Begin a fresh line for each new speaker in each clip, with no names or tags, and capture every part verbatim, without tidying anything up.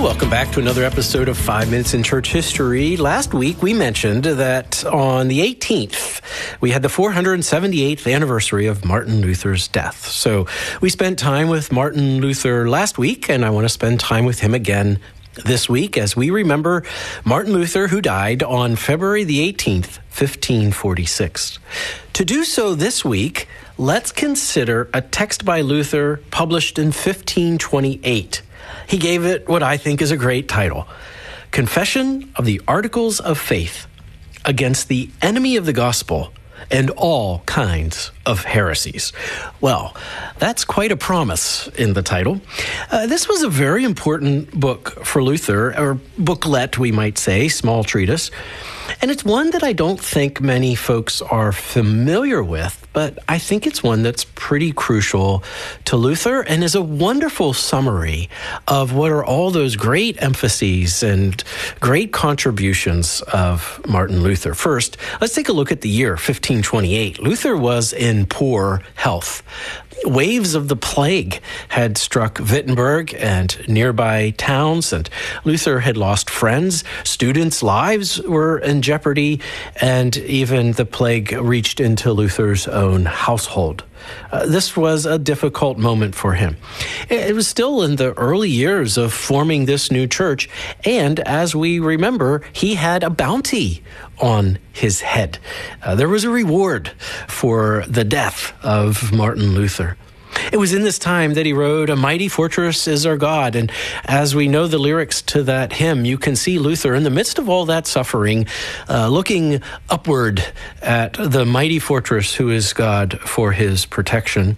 Welcome back to another episode of Five Minutes in Church History. Last week, we mentioned that on the eighteenth, we had the four hundred seventy-eighth anniversary of Martin Luther's death. So we spent time with Martin Luther last week, and I want to spend time with him again this week as we remember Martin Luther, who died on February the eighteenth, fifteen forty-six. To do so this week, let's consider a text by Luther published in fifteen twenty-eight. He gave it what I think is a great title, Confession of the Articles of Faith Against the Enemy of the Gospel and All Kinds of Heresies. Well, that's quite a promise in the title. Uh, this was a very important book for Luther, or booklet, we might say, small treatise. And it's one that I don't think many folks are familiar with, but I think it's one that's pretty crucial to Luther and is a wonderful summary of what are all those great emphases and great contributions of Martin Luther. First, let's take a look at the year fifteen twenty-eight. Luther was in poor health. Waves of the plague had struck Wittenberg and nearby towns, and Luther had lost friends. Students' lives were in jeopardy, and even the plague reached into Luther's own household. Uh, this was a difficult moment for him. It was still in the early years of forming this new church, and as we remember, he had a bounty on his head. Uh, there was a reward for the death of Martin Luther. It was in this time that he wrote, "A mighty fortress is our God." And as we know the lyrics to that hymn, you can see Luther in the midst of all that suffering, uh, looking upward at the mighty fortress who is God for his protection.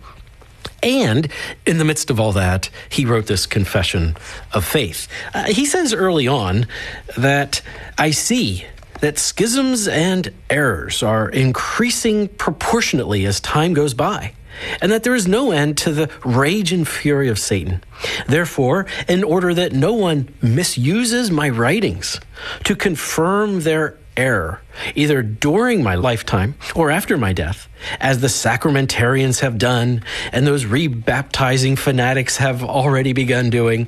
And in the midst of all that, he wrote this confession of faith. Uh, he says early on that, "I see that schisms and errors are increasing proportionately as time goes by, and that there is no end to the rage and fury of Satan. Therefore, in order that no one misuses my writings to confirm their error, either during my lifetime or after my death, as the sacramentarians have done and those rebaptizing fanatics have already begun doing,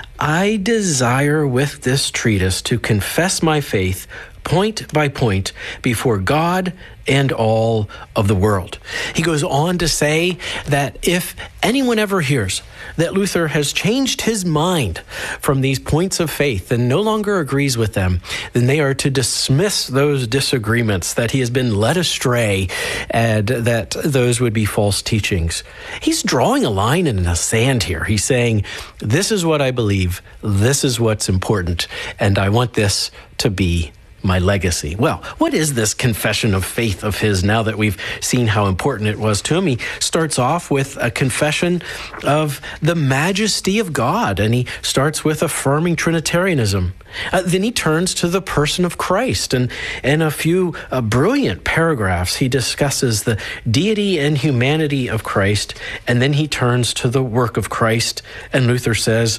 I desire with this treatise to confess my faith point by point before God and all of the world." He goes on to say that if anyone ever hears that Luther has changed his mind from these points of faith and no longer agrees with them, then they are to dismiss those disagreements, that he has been led astray, and that those would be false teachings. He's drawing a line in the sand here. He's saying, this is what I believe, this is what's important, and I want this to be my legacy. Well, what is this confession of faith of his now that we've seen how important it was to him? He starts off with a confession of the majesty of God, and he starts with affirming Trinitarianism. Uh, then he turns to the person of Christ, and in a few uh, brilliant paragraphs, he discusses the deity and humanity of Christ, and then he turns to the work of Christ, and Luther says,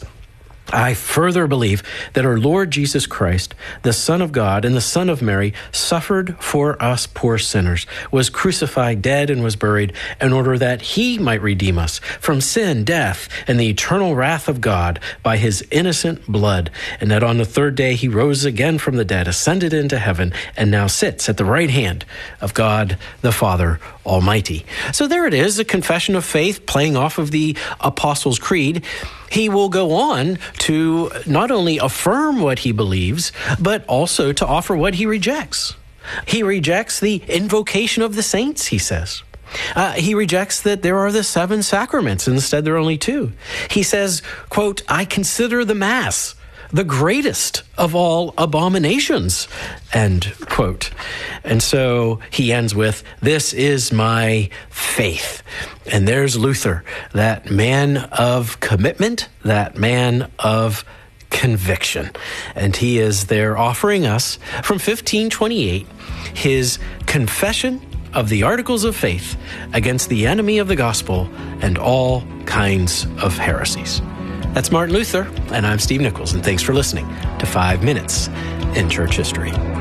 I further believe that our Lord Jesus Christ, the Son of God and the Son of Mary, suffered for us poor sinners, was crucified, dead, and was buried, in order that he might redeem us from sin, death, and the eternal wrath of God by his innocent blood, and that on the third day he rose again from the dead, ascended into heaven, and now sits at the right hand of God the Father Almighty. So there it is, a confession of faith playing off of the Apostles' Creed. He will go on to not only affirm what he believes, but also to offer what he rejects. He rejects the invocation of the saints, he says. Uh, he rejects that there are the seven sacraments. Instead, there are only two. He says, quote, I consider the Mass the greatest of all abominations, end quote. And so he ends with, this is my faith. And there's Luther, that man of commitment, that man of conviction. And he is there offering us from fifteen twenty-eight his confession of the Articles of Faith against the enemy of the gospel and all kinds of heresies. That's Martin Luther, and I'm Steve Nichols, and thanks for listening to Five Minutes in Church History.